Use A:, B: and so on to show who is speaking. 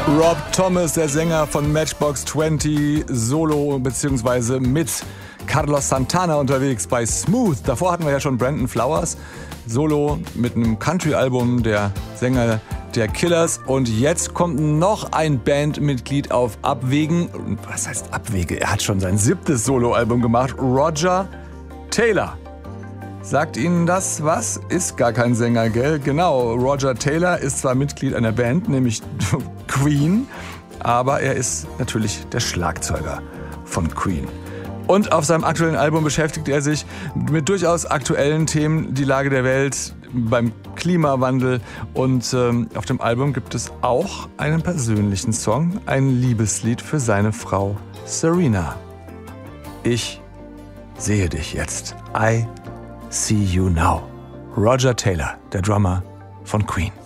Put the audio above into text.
A: Rob Thomas, der Sänger von Matchbox 20, solo bzw. mit Carlos Santana unterwegs bei Smooth. Davor hatten wir ja schon Brandon Flowers, solo mit einem Country-Album, der Sänger der Killers. Und jetzt kommt noch ein Bandmitglied auf Abwägen. Was heißt Abwege? Er hat schon sein 7. Soloalbum gemacht. Roger Taylor. Sagt Ihnen das was? Ist gar kein Sänger, gell? Genau, Roger Taylor ist zwar Mitglied einer Band, nämlich Queen, aber er ist natürlich der Schlagzeuger von Queen. Und auf seinem aktuellen Album beschäftigt er sich mit durchaus aktuellen Themen, die Lage der Welt, beim Klimawandel. Und auf dem Album gibt es auch einen persönlichen Song, ein Liebeslied für seine Frau Serena. Ich sehe dich jetzt. I See You Now. Roger Taylor, der Drummer von Queen.